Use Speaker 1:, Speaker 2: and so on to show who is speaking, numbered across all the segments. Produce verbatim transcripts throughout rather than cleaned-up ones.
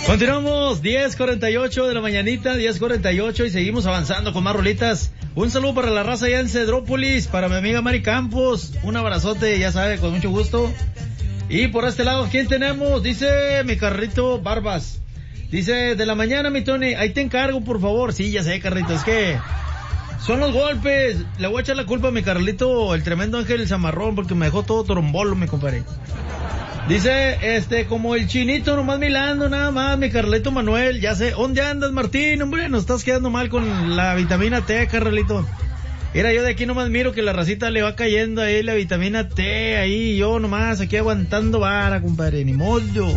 Speaker 1: Continuamos, diez cuarenta y ocho de la mañanita, diez cuarenta y ocho y seguimos avanzando con más rolitas. Un saludo para la raza allá en Cedrópolis, para mi amiga Mari Campos, un abrazote, ya sabe, con mucho gusto. Y por este lado, ¿quién tenemos? Dice mi Carlito Barbas. Dice, de la mañana, mi Tony, ahí te encargo, por favor. Sí, ya sé, Carlito, es que son los golpes. Le voy a echar la culpa a mi Carlito, el tremendo Ángel Zamarrón, porque me dejó todo trombolo, mi compadre. Dice, este, como el chinito nomás milando, nada más, mi Carlito Manuel, ya sé. ¿Dónde andas, Martín? Hombre, nos estás quedando mal con la vitamina T, Carlito. Mira, yo de aquí nomás miro que la racita le va cayendo ahí la vitamina T, ahí, yo nomás aquí aguantando vara, compadre, ni modo.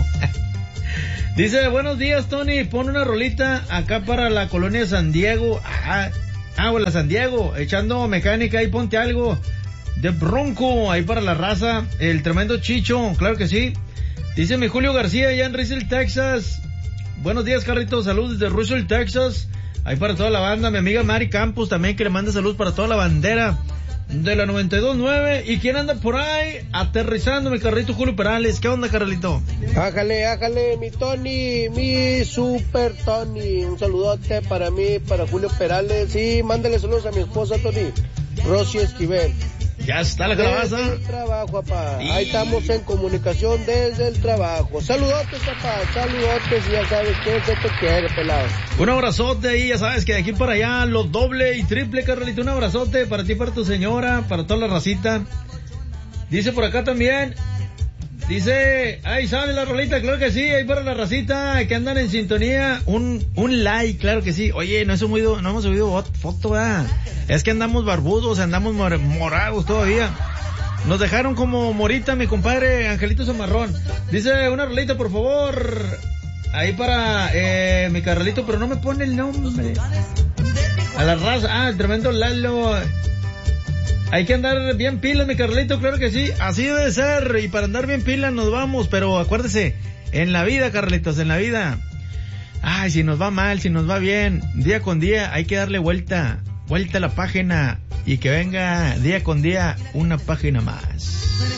Speaker 1: Dice, buenos días, Tony, pon una rolita acá para la colonia San Diego. Ah, ah, la San Diego, echando mecánica ahí, ponte algo de Bronco, ahí para la raza, el tremendo Chicho, claro que sí. Dice mi Julio García, allá en Russell, Texas. Buenos días, Carlitos, saludos desde Russell, Texas. Ahí para toda la banda, mi amiga Mari Campos también, que le manda saludos para toda la bandera de la noventa y dos nueve. ¿Y quién anda por ahí aterrizando, mi Carlito Julio Perales? ¿Qué onda, Carlito?
Speaker 2: Ájale, ájale, mi Tony, mi super Tony. Un saludote para mí, para Julio Perales. Y mándale saludos a mi esposa, Tony, Rosy Esquivel.
Speaker 1: Ya está la calabaza.
Speaker 2: Desde el trabajo, papá.
Speaker 1: Sí.
Speaker 2: Ahí estamos en comunicación desde el trabajo. Saludotes, papá. Saludotes. Y ya sabes que se te quiere, pelado.
Speaker 1: Un abrazote ahí, ya sabes que de aquí para allá, los doble y triple, Carlito. Un abrazote para ti, para tu señora, para toda la racita. Dice por acá también. Dice, ahí sale la rolita, claro que sí, ahí para la racita que andan en sintonía, un un like, claro que sí. Oye, no, hemos subido, no hemos subido foto, ¿verdad? Es que andamos barbudos, andamos mor morados todavía. Nos dejaron como morita mi compadre Angelito Zamarrón. Dice, una rolita, por favor, ahí para eh, mi Carlito, pero no me pone el nombre. A la raza, ah, el tremendo Lalo. Hay que andar bien pilas, mi Carlito, claro que sí, así debe ser, y para andar bien pilas nos vamos, pero acuérdese, en la vida, Carlitos, en la vida, ay, si nos va mal, si nos va bien, día con día hay que darle vuelta, vuelta a la página, y que venga día con día una página más.